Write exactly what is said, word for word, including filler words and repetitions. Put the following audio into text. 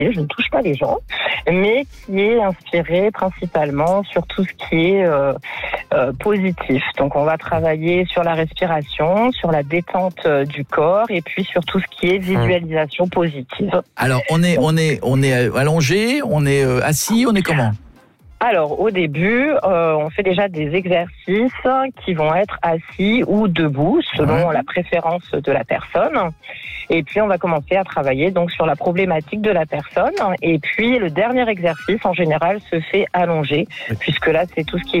je ne touche pas les gens, mais qui est inspiré principalement sur tout ce qui est euh, euh, positif. Donc on va travailler sur la respiration, sur la détente euh, du corps et puis sur tout ce qui est visualisation positive. Alors on est on est on est allongé, on est euh, assis, on est comment ? Alors, au début, euh, on fait déjà des exercices qui vont être assis ou debout, selon ouais. la préférence de la personne. Et puis, on va commencer à travailler donc sur la problématique de la personne. Et puis, le dernier exercice, en général, se fait allongé, puisque là, c'est tout ce qui est